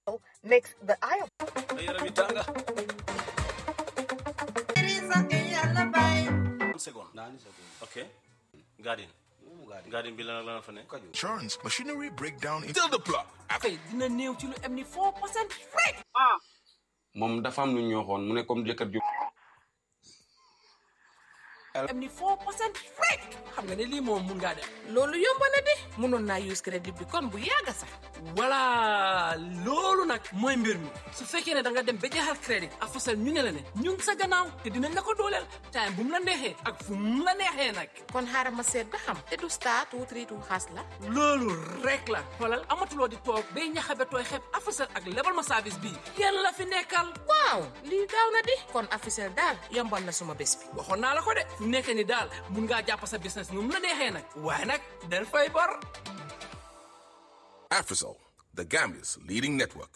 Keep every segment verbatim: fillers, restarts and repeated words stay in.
makes the eye of okay. Garden. Garden bilang fa ne. Insurance machinery breakdown until the plot. Fay dina néew ci lu am ni four percent rek. Ah. Mom dafa am lu ñu waxoon mu ne comme jëkkër ju am ni four percent rek. Xam nga ne lii moom mun ngaa def. Loolu yomb na de. Mënoon naa use credit bi kon bu yàgg sax. Voilà loolu nag mooy mbir mi su fekkee ne da nga dem ba jeexal crédit Africell ñu ne la ne ñu ngi sa gannaaw te dinañ la ko dooleel time bu mu la neexee ak fu mu la neexee nag. kon xaaral ma seet ba xam te du star two three two xaas la. loolu rek la xoolal amatuloo di toog bay ñaxabe tooy xeeb Africell ak lebal ma service bi yéen la fi nekkal. waaw lii gaaw na di kon Africell daal yombal na suma bés bi. waxoon naa la ko de fu nekk ni daal mun ngaa jàpp sa business nu mu la neexee nag waaye nag del fay bor. Africell, the Gambia's leading network.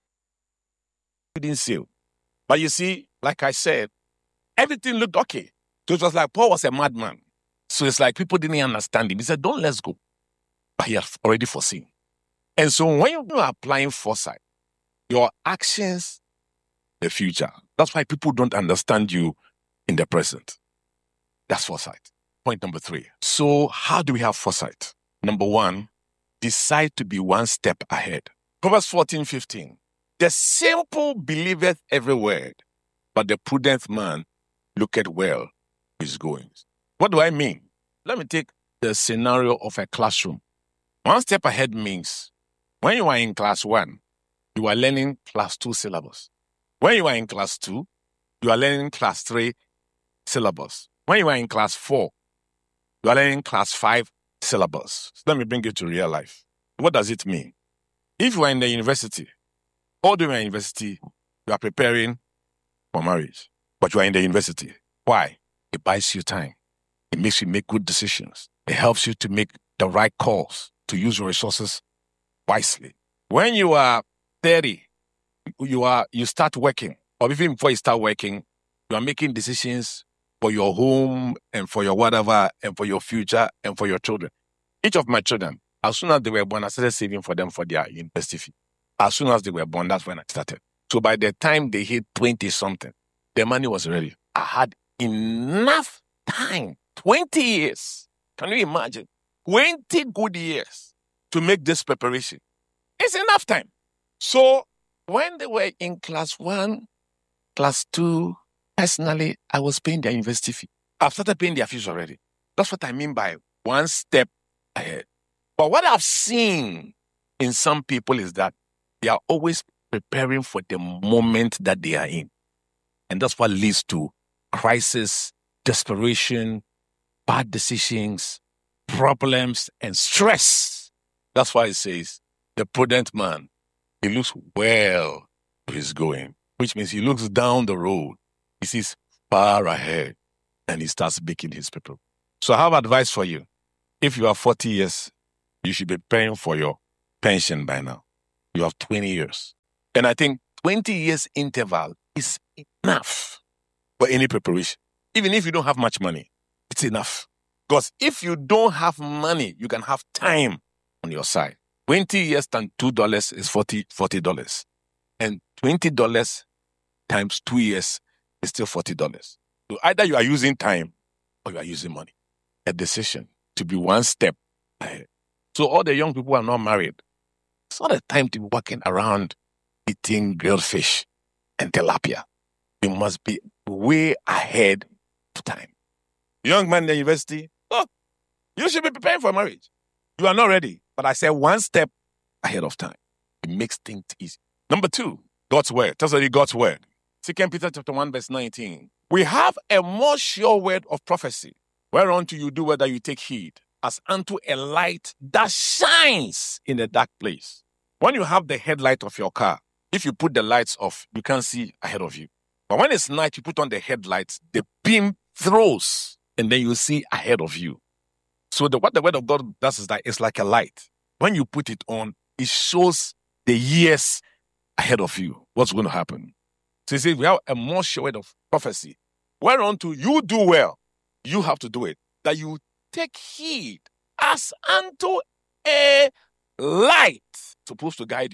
Didn't seal. But you see, like I said, everything looked okay. So it was like Paul was a madman. So it's like people didn't understand him. He said, don't let's go. But he had already foreseen. And so when you are applying foresight, your actions, the future. That's why people don't understand you in the present. That's foresight. Point number three. So how do we have foresight? Number one, decide to be one step ahead. Proverbs fourteen fifteen. The simple believeth every word, but the prudent man looketh well his goings. What do I mean? Let me take the scenario of a classroom. One step ahead means when you are in class one, you are learning class two syllabus. When you are in class two, you are learning class three syllabus. When you are in class four, you are learning class five syllabus. So let me bring it to real life. What does it mean? If you are in the university, all during university, you are preparing for marriage, but you are in the university. Why? It buys you time. It makes you make good decisions. It helps you to make the right calls, to use your resources wisely. When you are thirty, you are you start working, or even before you start working, you are making decisions for your home and for your whatever and for your future and for your children. Each of my children, as soon as they were born, I started saving for them for their university fee. As soon as they were born, that's when I started. So by the time they hit twenty-something, their money was ready. I had enough time, twenty years. Can you imagine? twenty good years to make this preparation. It's enough time. So when they were in class one, class two, personally, I was paying their university fee. I've started paying their fees already. That's what I mean by one step ahead. But what I've seen in some people is that they are always preparing for the moment that they are in. And that's what leads to crisis, desperation, bad decisions, problems, and stress. That's why it says, the prudent man, he looks well where he's going, which means he looks down the road. He sees far ahead, and he starts making his people. So I have advice for you. If you are forty years, you should be paying for your pension by now. You have twenty years. And I think twenty years interval is enough for any preparation. Even if you don't have much money, it's enough. Because if you don't have money, you can have time on your side. twenty years times two dollars is forty dollars. And twenty dollars times two years is still forty dollars. So either you are using time or you are using money. A decision to be one step ahead. So all the young people who are not married, it's not a time to be walking around eating grilled fish and tilapia. You must be way ahead of time. Young man in the university, oh, you should be preparing for marriage. You are not ready. But I said one step ahead of time. It makes things easy. Number two, God's word. Tell us God's word. Second Peter chapter one, verse nineteen. We have a more sure word of prophecy, whereunto you do whether you take heed, as unto a light that shines in a dark place. When you have the headlight of your car, if you put the lights off, you can't see ahead of you. But when it's night, you put on the headlights, the beam throws, and then you see ahead of you. So the, what the word of God does is that it's like a light. When you put it on, it shows the years ahead of you. What's going to happen? So he says, we have a more sure word of prophecy. Whereunto you do well, you have to do it. That you take heed as unto a light supposed to guide you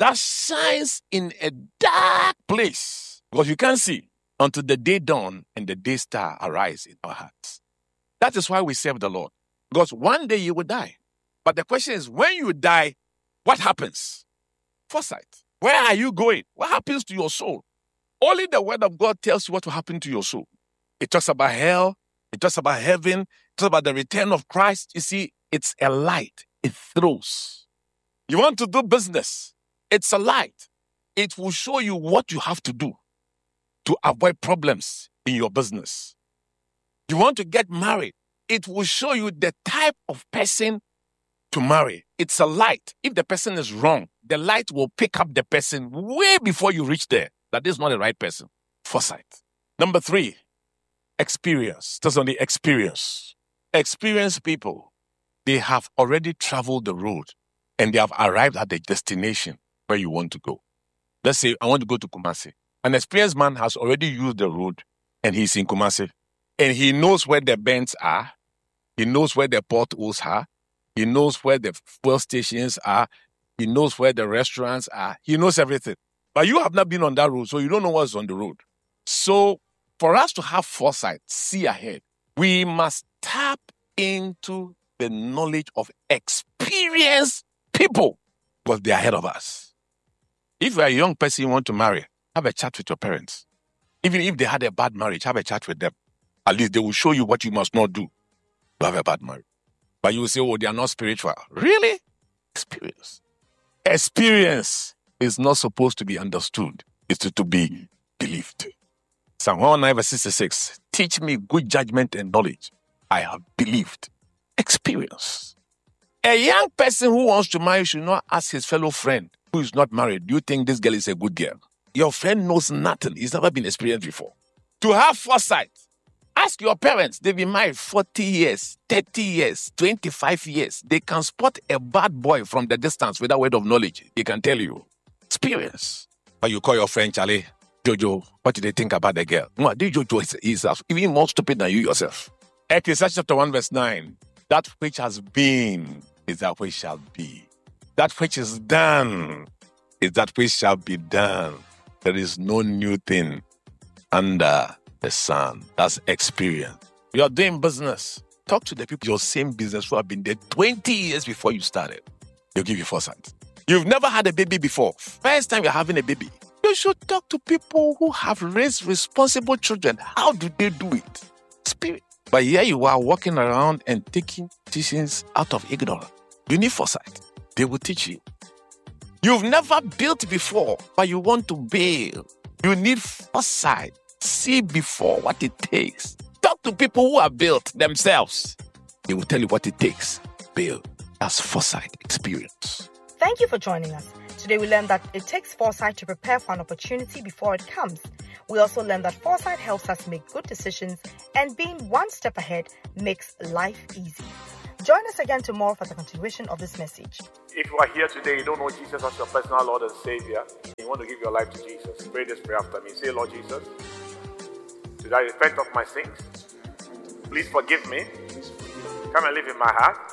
that shines in a dark place. Because you can't see until the day dawn and the day star arise in our hearts. That is why we serve the Lord. Because one day you will die. But the question is, when you die, what happens? Foresight. Where are you going? What happens to your soul? Only the word of God tells you what will happen to your soul. It talks about hell. It talks about heaven. It talks about the return of Christ. You see, it's a light. It throws. You want to do business. It's a light. It will show you what you have to do to avoid problems in your business. You want to get married. It will show you the type of person to marry. It's a light. If the person is wrong, the light will pick up the person way before you reach there. That is not the right person. Foresight. Number three, experience. That's only experience. Experienced people, they have already traveled the road and they have arrived at the destination where you want to go. Let's say, I want to go to Kumasi. An experienced man has already used the road and he's in Kumasi. And he knows where the bends are. He knows where the potholes are. He knows where the fuel stations are. He knows where the restaurants are. He knows everything. But you have not been on that road, so you don't know what's on the road. So for us to have foresight, see ahead, we must tap into the knowledge of experienced people because they are ahead of us. If you are a young person you want to marry, have a chat with your parents. Even if they had a bad marriage, have a chat with them. At least they will show you what you must not do to have a bad marriage. But you will say, oh, they are not spiritual. Really? Experience. Experience is not supposed to be understood. It's to, to be believed. Psalm one oh nine verse sixty-six. Teach me good judgment and knowledge. I have believed. Experience. A young person who wants to marry should not ask his fellow friend who is not married, do you think this girl is a good girl? Your friend knows nothing. He's never been experienced before. To have foresight, ask your parents. They've been married forty years, thirty years, twenty-five years. They can spot a bad boy from the distance with a word of knowledge. They can tell you. Experience. But you call your friend, Charlie, Jojo, what do they think about the girl? No, this Jojo is, is even more stupid than you yourself. Ecclesiastes chapter one verse nine. That which has been is that which shall be. That which is done is that which shall be done. There is no new thing under the sun. That's experience. You are doing business. Talk to the people your same business who have been there twenty years before you started. They'll give you foresight. You've never had a baby before. First time you're having a baby. You should talk to people who have raised responsible children. How do they do it? Spirit. But here you are walking around and taking teachings out of ignorance. You need foresight. They will teach you. You've never built before, but you want to build. You need foresight. See before what it takes. Talk to people who have built themselves. They will tell you what it takes. Build. That's foresight experience. Thank you for joining us. Today we learned that it takes foresight to prepare for an opportunity before it comes. We also learned that foresight helps us make good decisions, and being one step ahead makes life easy. Join us again tomorrow for the continuation of this message. If you are here today, you don't know Jesus as your personal Lord and Savior, you want to give your life to Jesus, pray this prayer after me. Say, Lord Jesus, today I repent of my sins. Please forgive me. Come and live in my heart.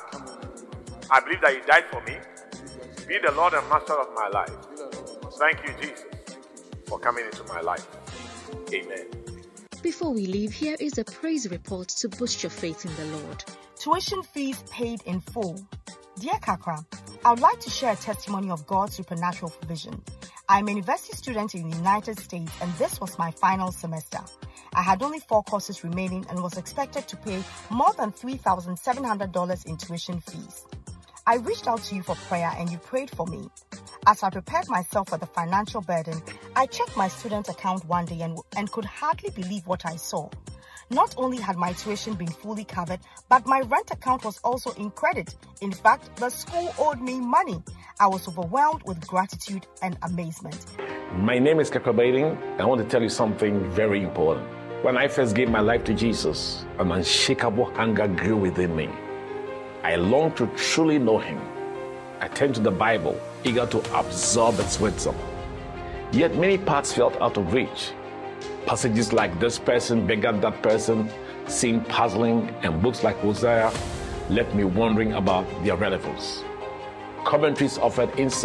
I believe that you died for me. Be the Lord and Master of my life. Thank you, Jesus, for coming into my life. Amen. Before we leave, here is a praise report to boost your faith in the Lord. Tuition fees paid in full. Dear Kakra, I would like to share a testimony of God's supernatural provision. I'm a university student in the United States, and this was my final semester. I had only four courses remaining and was expected to pay more than three thousand seven hundred dollars in tuition fees. I reached out to you for prayer and you prayed for me. As I prepared myself for the financial burden, I checked my student account one day and, and could hardly believe what I saw. Not only had my tuition been fully covered, but my rent account was also in credit. In fact, the school owed me money. I was overwhelmed with gratitude and amazement. My name is Kakra Bating. I want to tell you something very important. When I first gave my life to Jesus, an unshakable hunger grew within me. I longed to truly know him. I turned to the Bible, eager to absorb its wisdom. Yet many parts felt out of reach. Passages like this person begat that person seemed puzzling, and books like Hosea left me wondering about their relevance. Commentaries offered insight,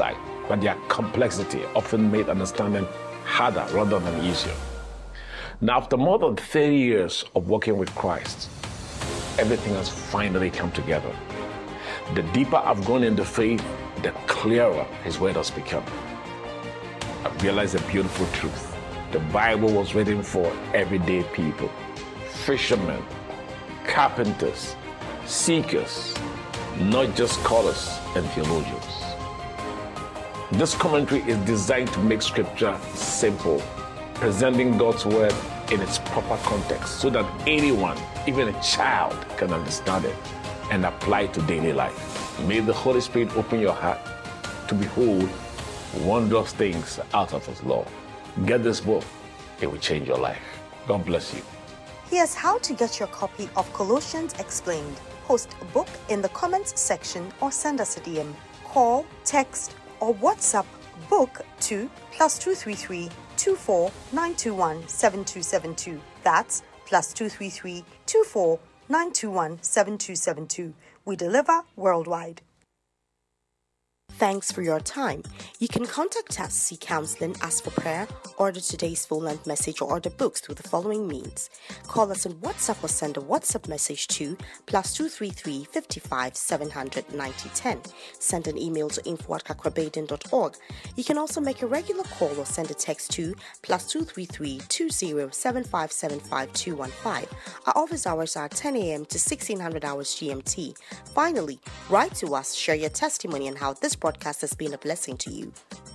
but their complexity often made understanding harder rather than easier. Now, after more than thirty years of working with Christ, everything has finally come together. The deeper I've gone in the faith, the clearer His word has become. I've realized a beautiful truth. The Bible was written for everyday people, fishermen, carpenters, seekers, not just scholars and theologians. This commentary is designed to make Scripture simple, presenting God's word in its proper context so that anyone, even a child, can understand it and apply it to daily life. May the Holy Spirit open your heart to behold wondrous things out of His law. Get this book, it will change your life. God bless you. Here's how to get your copy of Colossians Explained. Post a book in the comments section or send us a D M. Call, text, or WhatsApp book to plus two three three two four nine two one seven two seven two. That's plus two three three two four nine two one seven two seven two. We deliver worldwide. Thanks for your time. You can contact us, seek counseling, ask for prayer, order today's full-length message, or order books through the following means. Call us on WhatsApp or send a WhatsApp message to plus two three three five five seven hundred ninety ten. Send an email to info at kakrabaden dot org. You can also make a regular call or send a text to plus two three three two zero seven five seven five two one five. Our office hours are ten a.m. to sixteen hundred hours G M T. Finally, write to us, share your testimony on how this broadcast has been a blessing to you.